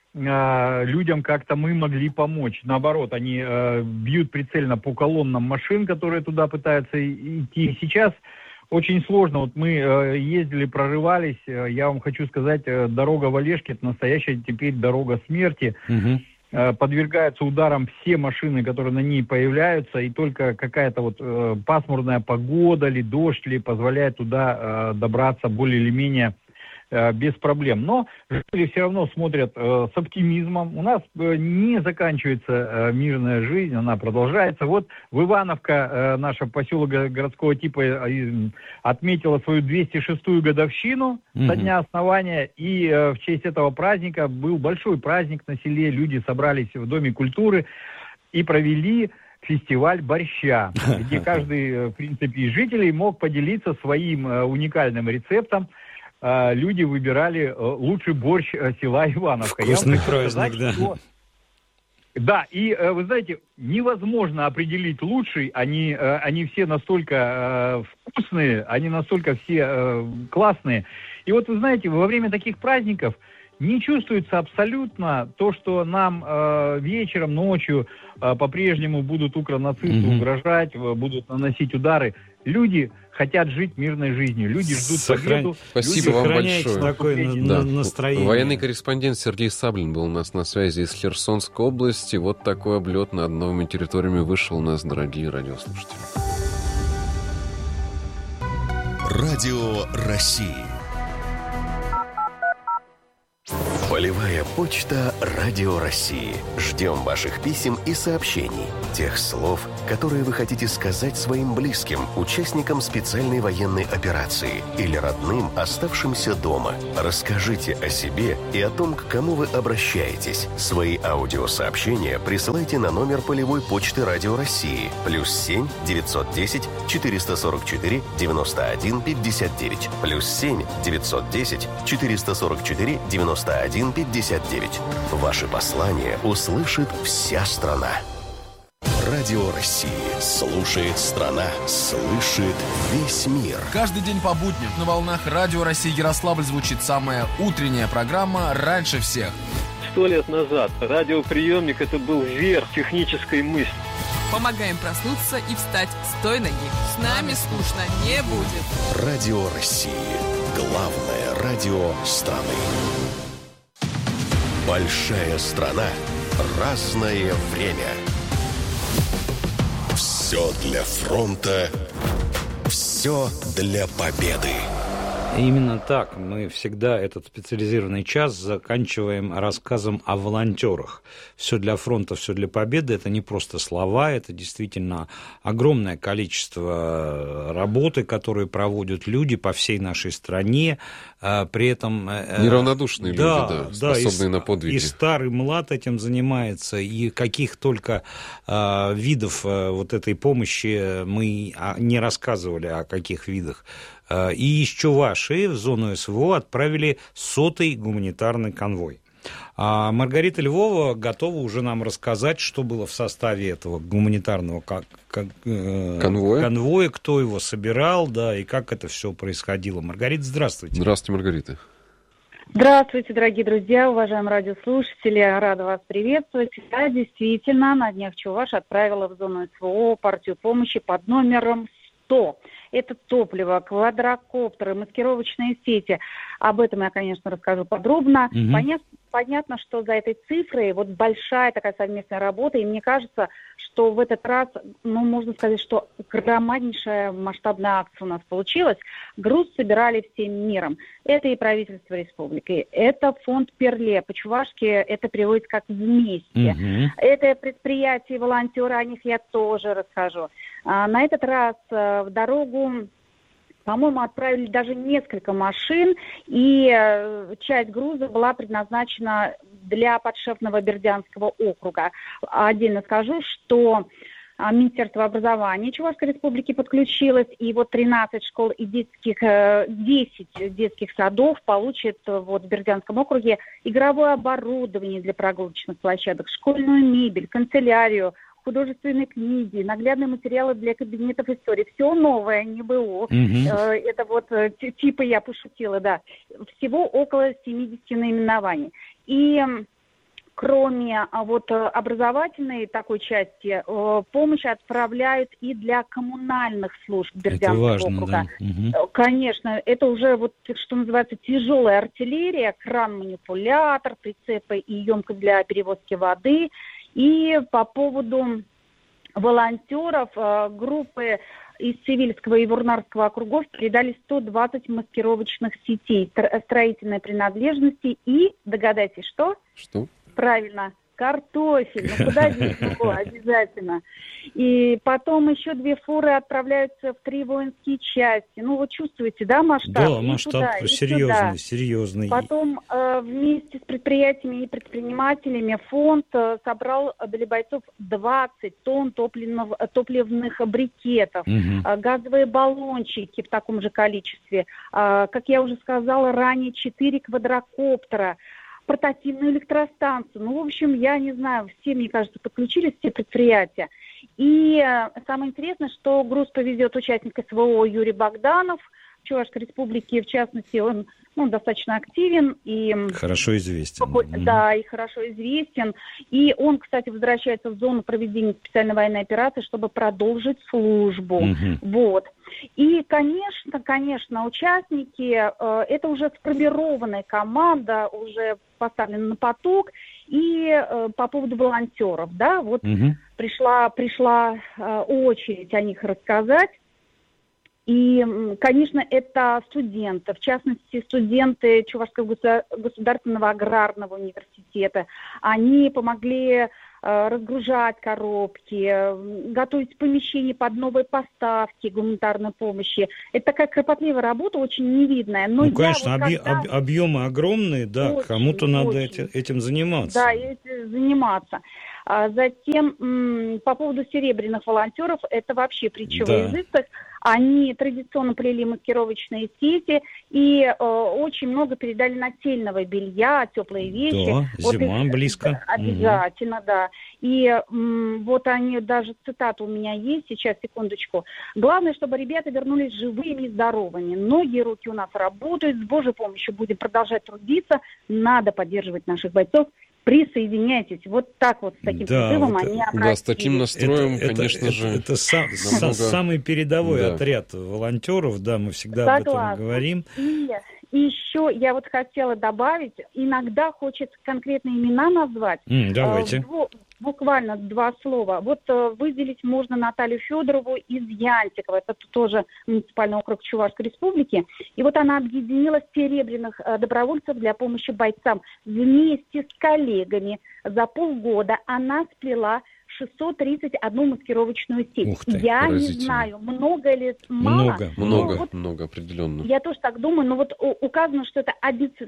людям как-то мы могли помочь. Наоборот, они бьют прицельно по колоннам машин, которые туда пытаются идти. Сейчас очень сложно. Мы ездили, прорывались. Я вам хочу сказать, дорога в Олешке — это настоящая теперь дорога смерти. Подвергаются ударам все машины, которые на ней появляются, и только какая-то пасмурная погода или дождь позволяет туда добраться более или менее без проблем. Но жители все равно смотрят с оптимизмом. У нас не заканчивается мирная жизнь, она продолжается. Вот в Ивановка, наша поселок городского типа, отметила свою 206-ю годовщину со дня основания. И в честь этого праздника был большой праздник на селе. Люди собрались в Доме культуры и провели фестиваль борща, где каждый, в принципе, из жителей мог поделиться своим уникальным рецептом. Люди выбирали лучший борщ села Ивановка. Вкусный праздник, да. Да, и вы знаете, невозможно определить лучший. Они все настолько вкусные, они настолько все классные. И вот вы знаете, во время таких праздников Не чувствуется абсолютно то, что нам вечером, ночью по-прежнему будут укронацисты угрожать, будут наносить удары. Люди хотят жить мирной жизнью, люди ждут победу. Спасибо вам большое. Такое настроение. Военный корреспондент Сергей Саблин был у нас на связи из Херсонской области. Вот такой облет над новыми территориями вышел у нас, дорогие радиослушатели. Радио России. Полевая почта Радио России. Ждем ваших писем и сообщений. Тех слов, которые вы хотите сказать своим близким, участникам специальной военной операции или родным, оставшимся дома. Расскажите о себе и о том, к кому вы обращаетесь. Свои аудиосообщения присылайте на номер полевой почты Радио России +7 910 444 91 59 +7 910 444 91 59. Ваши послания услышит вся страна. Радио России. Слушает страна. Слышит весь мир. Каждый день по будням на волнах Радио России Ярославль звучит самая утренняя программа «Раньше всех». 100 лет назад радиоприемник — это был верх технической мысли. Помогаем проснуться и встать с той ноги. С нами скучно не будет. Радио России. Главное радио страны. Большая страна. Разное время. Все для фронта. Все для победы. Именно так. Мы всегда этот специализированный час заканчиваем рассказом о волонтерах. Все для фронта, все для победы. Это не просто слова, это действительно огромное количество работы, которую проводят люди по всей нашей стране. При этом... Неравнодушные люди, способные на подвиги. И старый, млад этим занимается, и каких только видов вот этой помощи мы не рассказывали, о каких видах. И из Чувашии в зону СВО отправили 100-й гуманитарный конвой. А Маргарита Львова готова уже нам рассказать, что было в составе этого гуманитарного конвоя, кто его собирал, да, и как это все происходило. Маргарита, здравствуйте. Здравствуйте, Маргарита. Здравствуйте, дорогие друзья, уважаемые радиослушатели, рада вас приветствовать. Да, действительно, на днях Чувашия отправила в зону СВО партию помощи под номером 100. Это топливо, квадрокоптеры, маскировочные сети. Об этом я, конечно, расскажу подробно. Понятно, что за этой цифрой вот большая такая совместная работа. И мне кажется, что в этот раз, можно сказать, что громаднейшая масштабная акция у нас получилась. Груз собирали всем миром. Это и правительство республики, это фонд Перле. По-чувашски это переводится как «вместе». Это предприятия, волонтеры, о них я тоже расскажу. На этот раз в дорогу, по-моему, отправили даже несколько машин, и часть груза была предназначена для подшефного Бердянского округа. Отдельно скажу, что Министерство образования Чувашской республики подключилось, и вот 13 школ и 10 детских садов получат в Бердянском округе игровое оборудование для прогулочных площадок, школьную мебель, канцелярию, художественные книги, наглядные материалы для кабинетов истории. Все новое, не БО. Это вот типа я пошутила, да. Всего около 70 наименований. И кроме вот образовательной такой части, помощь отправляют и для коммунальных служб Бердянского округа. Да. Конечно, это уже вот, что называется, тяжелая артиллерия, кран-манипулятор, прицепы и емкость для перевозки воды. И по поводу волонтеров группы из Цивильского и Вурнарского округов передали 120 маскировочных сетей, строительной принадлежности и, догадайтесь, что? Что? Правильно, картофель. Ну, куда здесь было? Обязательно. И потом еще 2 фуры отправляются в 3 воинские части. Ну, вот чувствуете, да, масштаб? Да, масштаб серьезный. Потом вместе с предприятиями и предпринимателями фонд собрал для бойцов 20 тонн топливных брикетов, газовые баллончики в таком же количестве. Как я уже сказала ранее, 4 квадрокоптера, портативную электростанцию. Ну, в общем, я не знаю, все, мне кажется, подключились, все предприятия. И самое интересное, что груз повезет участник СВО Юрий Богданов. Чувашской Республики, в частности, он достаточно активен и хорошо известен. Да, и хорошо известен. И он, кстати, возвращается в зону проведения специальной военной операции, чтобы продолжить службу. Вот. И, конечно, участники, это уже сформированная команда, уже поставлена на поток. И по поводу волонтеров, да, вот пришла очередь о них рассказать. И, конечно, это студенты, в частности, студенты Чувашского государственного аграрного университета. Они помогли разгружать коробки, готовить помещения под новые поставки гуманитарной помощи. Это такая кропотливая работа, очень невидная. Но конечно, объемы огромные, да, кому-то надо этим заниматься. Да, этим заниматься. Затем, по поводу серебряных волонтеров, это вообще притча во языцах. Они традиционно плели маскировочные сети и очень много передали нательного белья, теплые вещи. Да, зима близко. Обязательно, да. И вот они, даже цитата у меня есть, сейчас, секундочку. Главное, чтобы ребята вернулись живыми и здоровыми. Ноги и руки у нас работают, с Божьей помощью будем продолжать трудиться. Надо поддерживать наших бойцов. Присоединяйтесь. Вот так вот, с таким призывом они обратились. Да, с таким настроем, конечно же. Это самый передовой отряд волонтеров, да, мы всегда об этом говорим. И еще я вот хотела добавить, иногда хочется конкретные имена назвать. Давайте. Буквально 2 слова. Вот выделить можно Наталью Федорову из Янтикова. Это тоже муниципальный округ Чувашской Республики. И вот она объединила серебряных добровольцев для помощи бойцам. Вместе с коллегами за полгода она сплела 631 маскировочную сеть. Я не знаю, много ли, мало. Много, определенно. Я тоже так думаю, но вот указано, что это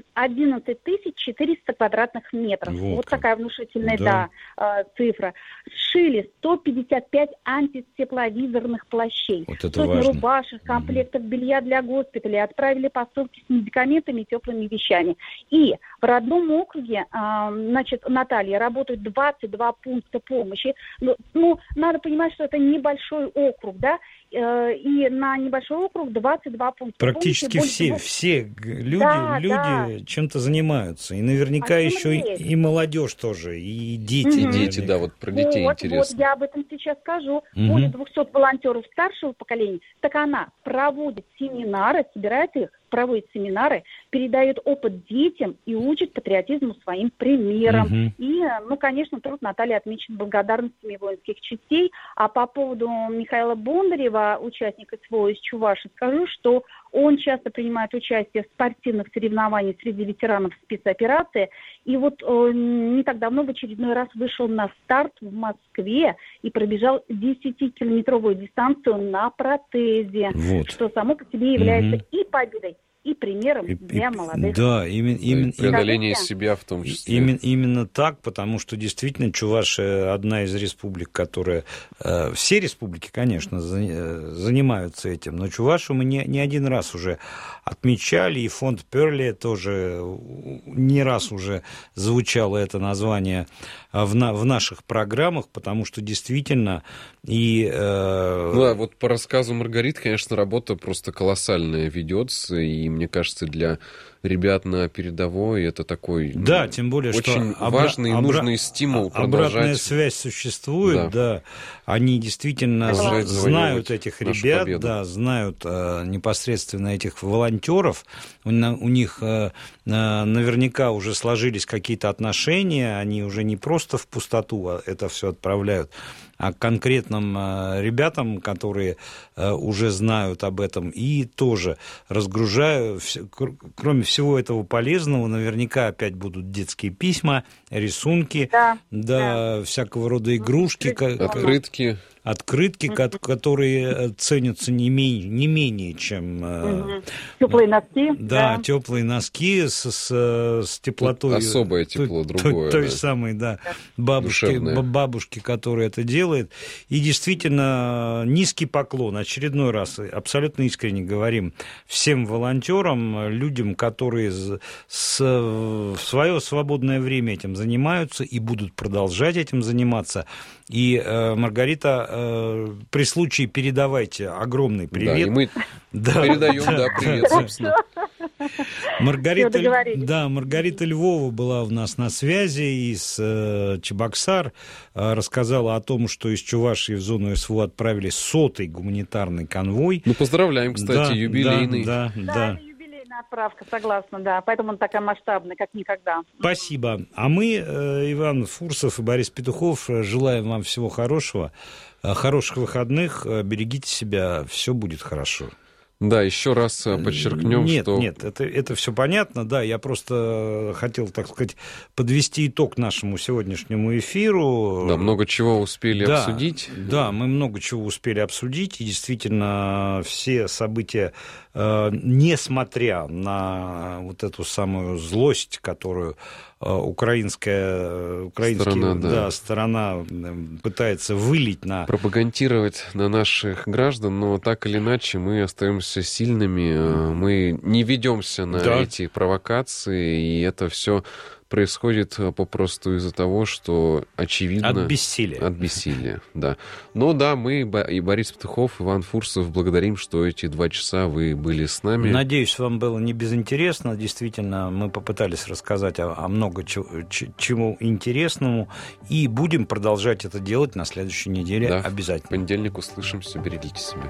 11 400 квадратных метров. Вот такая внушительная цифра. Сшили 155 антитепловизорных плащей. Сотни рубашек, комплектов белья для госпиталей. Отправили посылки с медикаментами и теплыми вещами. И в родном округе, Наталья, работают 22 пункта помощи. Ну, надо понимать, что это небольшой округ, да, и на небольшой округ 22 пункта. Практически все люди чем-то занимаются. И наверняка еще и молодежь тоже, и дети. И дети, да, вот про детей интересно. Вот я об этом сейчас скажу. Более 200 волонтеров старшего поколения, так она проводит семинары, собирает их, проводит семинары, передает опыт детям и учит патриотизму своим примером. И, конечно, труд Натальи отмечен благодарностями воинских частей. А по поводу Михаила Бондарева, участника СВО из Чуваши, скажу, что он часто принимает участие в спортивных соревнованиях среди ветеранов спецоперации. И вот не так давно в очередной раз вышел на старт в Москве и пробежал 10-километровую дистанцию на протезе, что само по себе является и победой, и примером для молодых. Да, преодоление себя в том числе. Именно так, потому что действительно Чувашия одна из республик, которая... Все республики, конечно, занимаются этим, но Чувашию мы не один раз уже отмечали, и фонд Перли тоже не раз уже звучало это название в наших программах, потому что действительно и... Да, вот по рассказу Маргариты, конечно, работа просто колоссальная ведется, и мне кажется, для ребят на передовой это такой тем более, очень что важный и нужный стимул продолжать. Обратная связь существует, они действительно знают этих ребят, знают непосредственно этих волонтеров, у них наверняка уже сложились какие-то отношения, они уже не просто в пустоту это все отправляют, а к конкретным ребятам, которые уже знают об этом, и тоже разгружаю. Кроме всего этого полезного, наверняка опять будут детские письма, рисунки, всякого рода игрушки. Открытки, которые ценятся не менее, чем... Теплые носки. Да, теплые носки с теплотой. Особое тепло, другое. Той самой, бабушки, которая это делает. И действительно, низкий поклон. Очередной раз абсолютно искренне говорим всем волонтерам, людям, которые в свое свободное время этим занимаются и будут продолжать этим заниматься. И, Маргарита, при случае передавайте огромный привет. Да, и мы передаем, привет, собственно. Маргарита Львова была у нас на связи из Чебоксар, рассказала о том, что из Чувашии в зону СВО отправили 100-й гуманитарный конвой. Ну, поздравляем, кстати, юбилейный. Да, юбилейная отправка, согласна, да, поэтому он такая масштабная, как никогда. Спасибо. А мы, Иван Фурсов и Борис Петухов, желаем вам всего хорошего, хороших выходных, берегите себя, все будет хорошо. Да, еще раз подчеркнем, что... Нет, это все понятно, да, я просто хотел, так сказать, подвести итог нашему сегодняшнему эфиру. Да, много чего успели обсудить. Да, мы много чего успели обсудить, и действительно все события, несмотря на вот эту самую злость, которую украинская сторона пытается вылить пропагандировать на наших граждан, но так или иначе мы остаемся сильными, мы не ведемся на эти провокации, и это все происходит попросту из-за того, что очевидно... От бессилия. От бессилия, да. Но да, мы и Борис Петухов, Иван Фурсов благодарим, что эти 2 часа вы были с нами. Надеюсь, вам было не безинтересно. Действительно, мы попытались рассказать о много чему интересному, и будем продолжать это делать на следующей неделе обязательно. В понедельник услышимся. Берегите себя.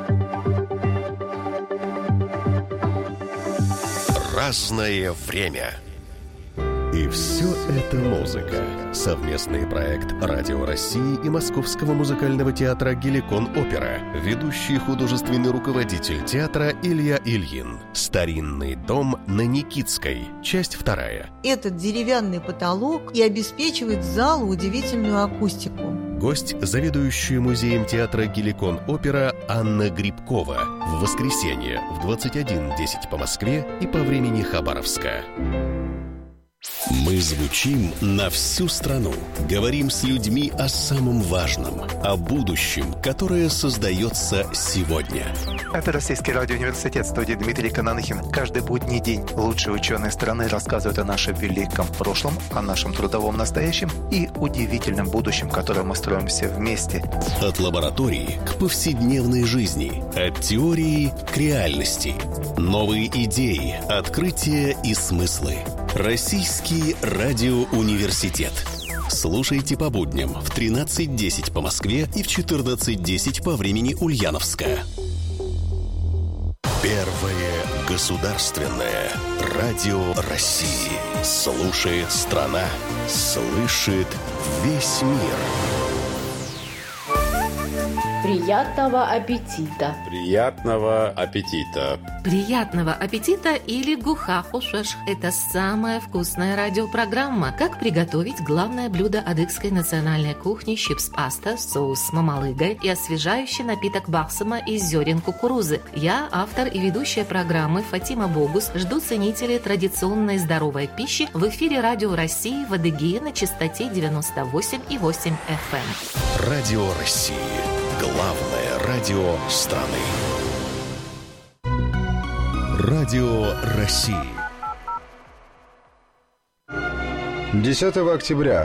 Разное время. И все это музыка. Совместный проект Радио России и Московского музыкального театра «Геликон Опера». Ведущий художественный руководитель театра Илья Ильин. Старинный дом на Никитской. Часть 2. Этот деревянный потолок и обеспечивает залу удивительную акустику. Гость – заведующая музеем театра «Геликон Опера» Анна Грибкова. В воскресенье в 21:10 по Москве и по времени Хабаровска. Мы звучим на всю страну. Говорим с людьми о самом важном, о будущем, которое создается сегодня. Это Российский радиоуниверситет, студия Дмитрий Кананихин. Каждый будний день лучшие ученые страны рассказывают о нашем великом прошлом, о нашем трудовом настоящем и удивительном будущем, которое мы строим все вместе. От лаборатории к повседневной жизни, от теории к реальности. Новые идеи, открытия и смыслы. Российский радиоуниверситет. Слушайте по будням в 13:10 по Москве и в 14:10 по времени Ульяновска. Первое государственное радио России. Слушает страна, слышит весь мир. Приятного аппетита! Приятного аппетита! Приятного аппетита или гухахушеш – это самая вкусная радиопрограмма. Как приготовить главное блюдо адыгской национальной кухни чипс-паста, соус с мамалыгой и освежающий напиток баксама из зерен кукурузы. Я, автор и ведущая программы Фатима Богус, жду ценителей традиционной здоровой пищи в эфире Радио России в Адыгее на частоте 98,8 FM. Радио России. Главное радио страны. Радио России. 10 октября.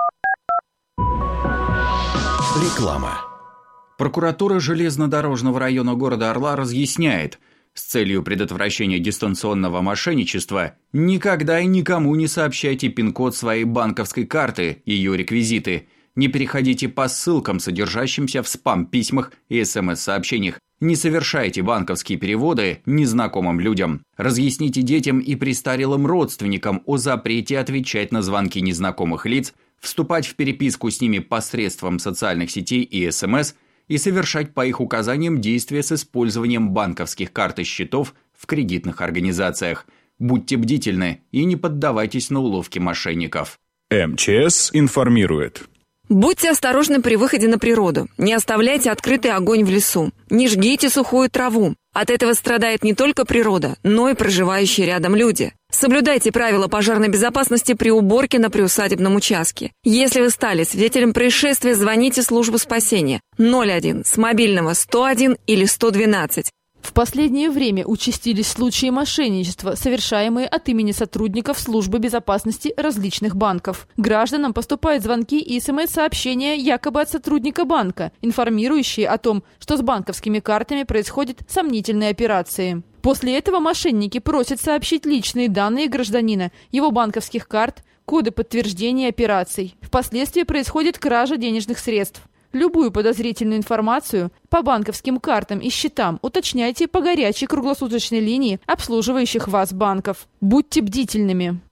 Реклама. Прокуратура железнодорожного района города Орла разъясняет, с целью предотвращения дистанционного мошенничества никогда и никому не сообщайте пин-код своей банковской карты, ее реквизиты. Не переходите по ссылкам, содержащимся в спам-письмах и СМС-сообщениях. Не совершайте банковские переводы незнакомым людям. Разъясните детям и престарелым родственникам о запрете отвечать на звонки незнакомых лиц, вступать в переписку с ними посредством социальных сетей и СМС и совершать по их указаниям действия с использованием банковских карт и счетов в кредитных организациях. Будьте бдительны и не поддавайтесь на уловки мошенников. МЧС информирует. Будьте осторожны при выходе на природу. Не оставляйте открытый огонь в лесу. Не жгите сухую траву. От этого страдает не только природа, но и проживающие рядом люди. Соблюдайте правила пожарной безопасности при уборке на приусадебном участке. Если вы стали свидетелем происшествия, звоните в службу спасения 01 с мобильного 101 или 112. В последнее время участились случаи мошенничества, совершаемые от имени сотрудников службы безопасности различных банков. Гражданам поступают звонки и СМС-сообщения якобы от сотрудника банка, информирующие о том, что с банковскими картами происходят сомнительные операции. После этого мошенники просят сообщить личные данные гражданина, его банковских карт, коды подтверждения операций. Впоследствии происходит кража денежных средств. Любую подозрительную информацию по банковским картам и счетам уточняйте по горячей круглосуточной линии обслуживающих вас банков. Будьте бдительными.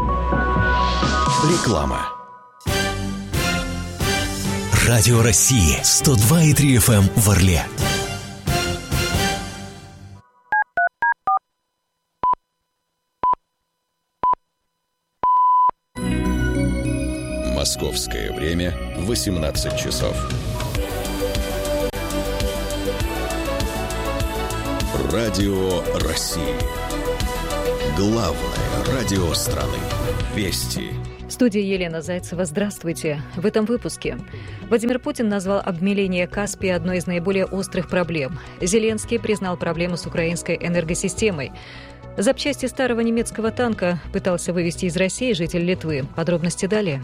Реклама. Радио России 102,3 FM в Орле. Московское время 18 часов. Радио России. Главное радио страны. Вести. В студии Елена Зайцева. Здравствуйте. В этом выпуске. Владимир Путин назвал обмеление Каспия одной из наиболее острых проблем. Зеленский признал проблему с украинской энергосистемой. Запчасти старого немецкого танка пытался вывезти из России житель Литвы. Подробности далее.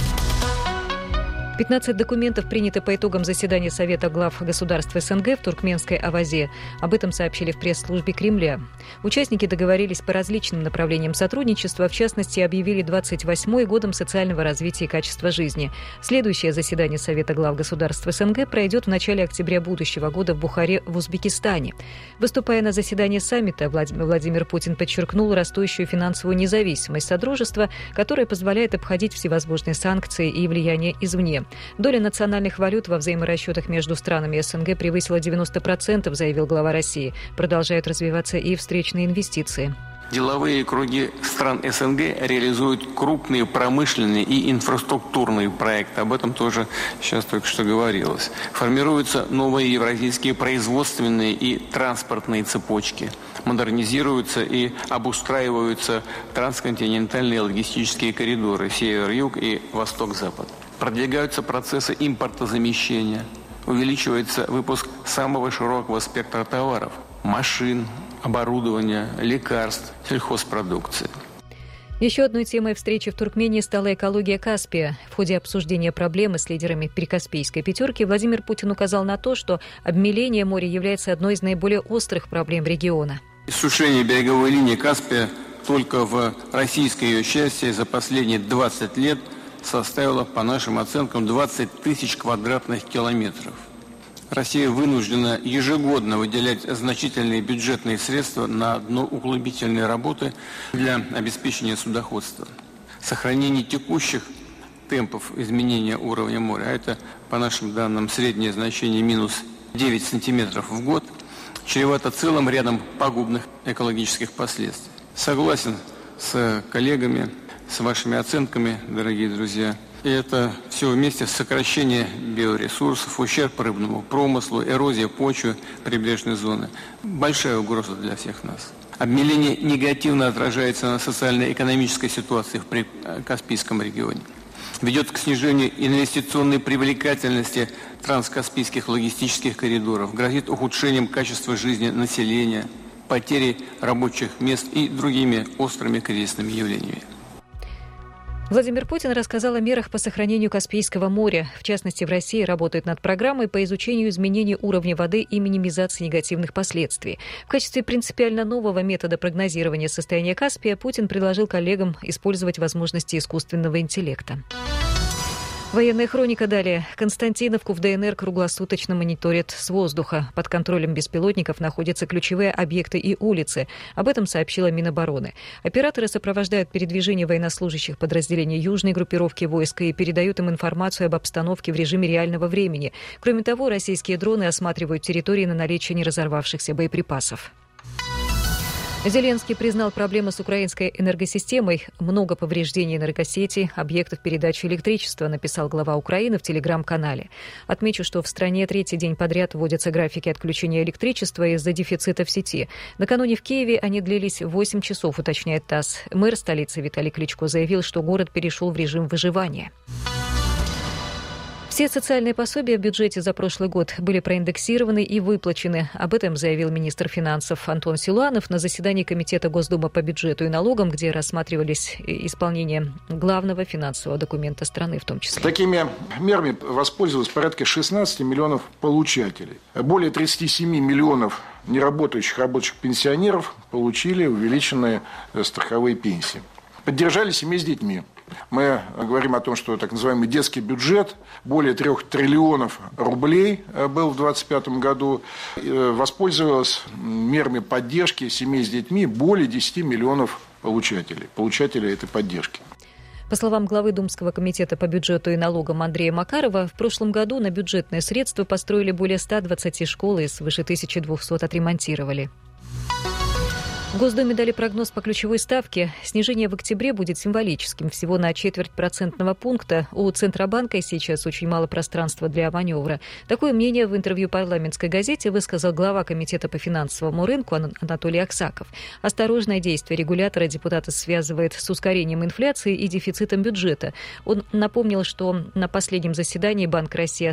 15 документов приняты по итогам заседания Совета глав государств СНГ в туркменской Авазе. Об этом сообщили в пресс-службе Кремля. Участники договорились по различным направлениям сотрудничества, в частности, объявили 28-й годом социального развития и качества жизни. Следующее заседание Совета глав государств СНГ пройдет в начале октября будущего года в Бухаре в Узбекистане. Выступая на заседании саммита, Владимир Путин подчеркнул растущую финансовую независимость Содружества, которая позволяет обходить всевозможные санкции и влияние извне. Доля национальных валют во взаиморасчетах между странами СНГ превысила 90%, заявил глава России. Продолжают развиваться и встречные инвестиции. Деловые круги стран СНГ реализуют крупные промышленные и инфраструктурные проекты. Об этом тоже сейчас только что говорилось. Формируются новые евразийские производственные и транспортные цепочки. Модернизируются и обустраиваются трансконтинентальные логистические коридоры север-юг и восток-запад. Продвигаются процессы импортозамещения. Увеличивается выпуск самого широкого спектра товаров – машин, оборудования, лекарств, сельхозпродукции. Еще одной темой встречи в Туркмении стала экология Каспия. В ходе обсуждения проблемы с лидерами Прикаспийской пятерки Владимир Путин указал на то, что обмеление моря является одной из наиболее острых проблем региона. Иссушение береговой линии Каспия только в российской ее части за последние 20 лет составила, по нашим оценкам, 20 тысяч квадратных километров. Россия вынуждена ежегодно выделять значительные бюджетные средства на дноуглубительные работы для обеспечения судоходства. Сохранение текущих темпов изменения уровня моря, а это, по нашим данным, среднее значение минус 9 сантиметров в год, чревато целым рядом пагубных экологических последствий. Согласен с коллегами, с вашими оценками, дорогие друзья. И это все вместе сокращение биоресурсов, ущерб рыбному промыслу, эрозия почвы прибрежной зоны. Большая угроза для всех нас. Обмеление негативно отражается на социально-экономической ситуации в Каспийском регионе. Ведет к снижению инвестиционной привлекательности транскаспийских логистических коридоров, грозит ухудшением качества жизни населения, потерей рабочих мест и другими острыми кризисными явлениями. Владимир Путин рассказал о мерах по сохранению Каспийского моря. В частности, в России работают над программой по изучению изменений уровня воды и минимизации негативных последствий. В качестве принципиально нового метода прогнозирования состояния Каспия Путин предложил коллегам использовать возможности искусственного интеллекта. Военная хроника далее. Константиновку в ДНР круглосуточно мониторят с воздуха. Под контролем беспилотников находятся ключевые объекты и улицы. Об этом сообщила Минобороны. Операторы сопровождают передвижение военнослужащих подразделений южной группировки войск и передают им информацию об обстановке в режиме реального времени. Кроме того, российские дроны осматривают территории на наличие неразорвавшихся боеприпасов. Зеленский признал проблемы с украинской энергосистемой. Много повреждений энергосети, объектов передачи электричества, написал глава Украины в телеграм-канале. Отмечу, что в стране третий день подряд вводятся графики отключения электричества из-за дефицита в сети. Накануне в Киеве они длились 8 часов, уточняет ТАСС. Мэр столицы Виталий Кличко заявил, что город перешел в режим выживания. В Все социальные пособия в бюджете за прошлый год были проиндексированы и выплачены. Об этом заявил министр финансов Антон Силуанов на заседании Комитета Госдумы по бюджету и налогам, где рассматривались исполнение главного финансового документа страны в том числе. Такими мерами воспользовалось порядка 16 миллионов получателей. Более 37 миллионов неработающих рабочих пенсионеров получили увеличенные страховые пенсии. Поддержали семьи с детьми. Мы говорим о том, что так называемый детский бюджет более 3 триллионов рублей был в 2025 году. Воспользовалось мерами поддержки семей с детьми более 10 миллионов получателей этой поддержки. По словам главы Думского комитета по бюджету и налогам Андрея Макарова, в прошлом году на бюджетные средства построили более 120 школ и свыше 1200 отремонтировали. В Госдуме дали прогноз по ключевой ставке. Снижение в октябре будет символическим, всего на 0,25 пункта. У Центробанка сейчас очень мало пространства для маневра. Такое мнение в интервью парламентской газете высказал глава Комитета по финансовому рынку Анатолий Аксаков. Осторожное действие регулятора депутаты связывает с ускорением инфляции и дефицитом бюджета. Он напомнил, что на последнем заседании Банк России